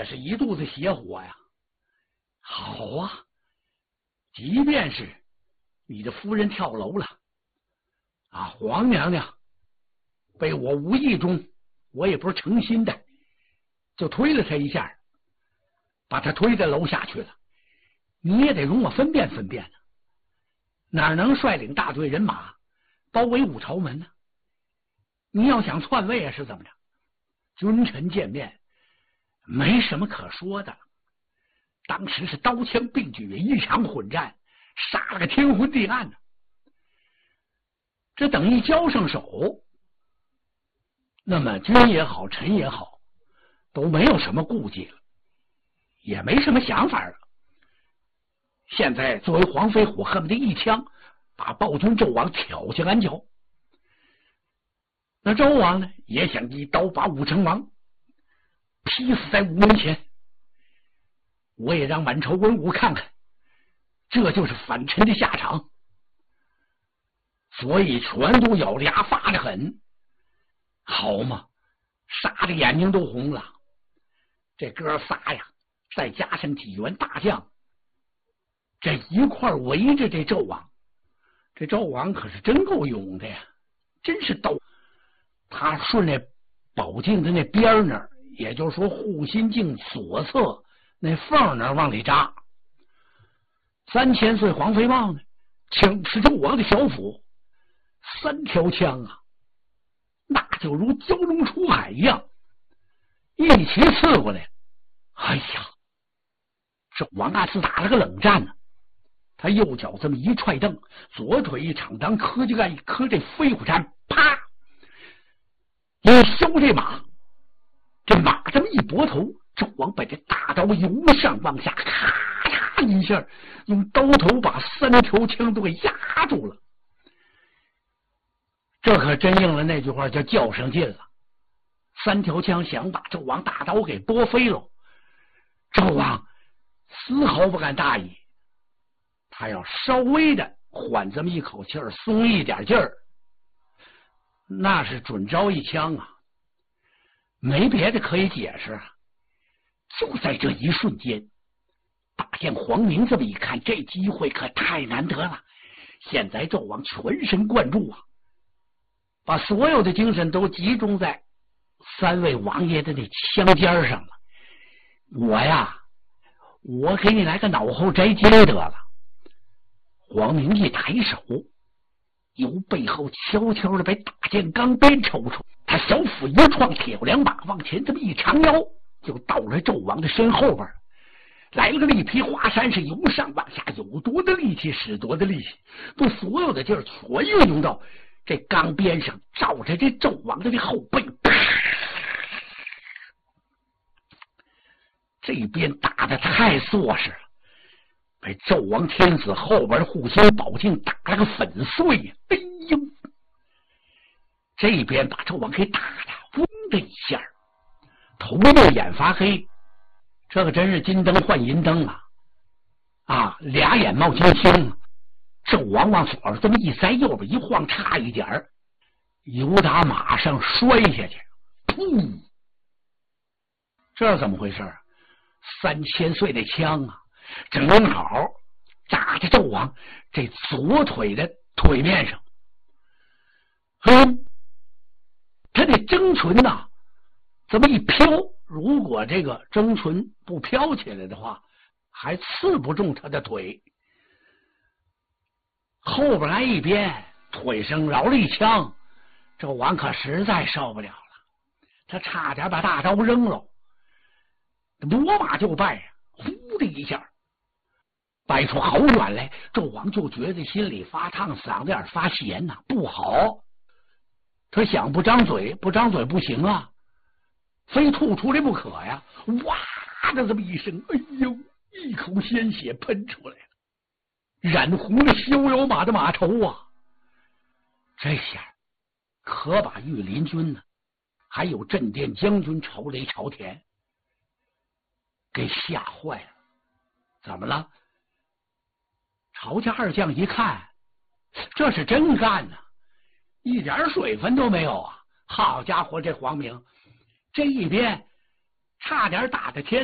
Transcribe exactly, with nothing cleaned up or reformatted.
也是一肚子邪火呀。好啊，即便是你的夫人跳楼了啊，皇娘娘被我无意中，我也不是诚心的，就推了她一下，把她推在楼下去了，你也得容我分辨分辨呢，哪能率领大队人马包围五朝门呢？你要想篡位啊，是怎么着？君臣见面没什么可说的，当时是刀枪并举，一场混战，杀了个天昏地暗呢。这等一交上手，那么君也好，臣也好，都没有什么顾忌了，也没什么想法了。现在作为黄飞虎，恨不得一枪把暴君纣王挑下鞍桥。那周王呢，也想一刀把武成王劈死在午门前。我也让满朝文武看看，这就是反臣的下场。所以全都咬着牙发着狠，好嘛，杀的眼睛都红了。这哥仨呀，再加上几员大将，这一块围着这纣王。这纣王可是真够勇的呀，真是刀。他顺着宝镜的那边那儿，也就是说护心镜左侧那缝那儿往里扎。三千岁黄飞豹呢，枪刺纣王的小腹，三条枪啊，那就如蛟龙出海一样，一起刺过来。哎呀，纣王那次打了个冷战呢、啊。他右脚这么一踹蹬，左腿一敞裆，磕叽干一磕这飞虎山，啪！一削这马，这马这么一拨头，纣王把这大刀由上往下，咔嚓一下，用刀头把三条枪都给压住了。这可真应了那句话，叫叫上劲了。三条枪想把纣王大刀给拨飞了，纣王丝毫不敢大意。他要稍微的缓这么一口气儿，松一点劲儿，那是准招一枪啊，没别的可以解释啊。就在这一瞬间，大将黄明这么一看，这机会可太难得了。现在纣王全神贯注啊，把所有的精神都集中在三位王爷的那枪尖上了。我呀，我给你来个脑后摘接得了。黄明一抬手，由背后悄悄的把大剑钢鞭抽出，他小腹一撞，铁两把往前这么一长腰，就到了纣王的身后边，来了个力劈华山，是由上往下，有多的力气使多的力气，把所有的劲儿全运用到这钢鞭上，照着这纣王的这后背，啪！这边打的太硕实了，被纣王天子后边的护心宝镜打了个粉碎呀！哎呦，这边把纣王给打的嗡的一下，头目眼发黑，这可真是金灯换银灯啊！啊，俩眼冒金星，纣王往左边这么一塞，右边一晃，差一点儿由打马上摔下去，噗！这怎么回事？三千岁的枪啊，正好扎在纣王这左腿的腿面上。嗯，他这征唇呐、啊，这么一飘，如果这个征唇不飘起来的话，还刺不中他的腿。后边来一边，腿上饶了一枪，纣王可实在受不了了，他差点把大刀扔了。罗马就拜，呼的一下拜出好远来，纣王就觉得心里发烫，嗓子眼发咸呐、啊，不好。他想不张嘴，不张嘴不行啊，非吐出来不可呀！哇的这么一声，哎呦，一口鲜血喷出来了，染红了逍遥马的马头啊！这下可把御林军呢，还有镇殿将军朝雷、朝田给吓坏了。怎么了？曹家二将一看，这是真干呢、啊，一点水分都没有啊！好家伙，这黄明这一边差点打的天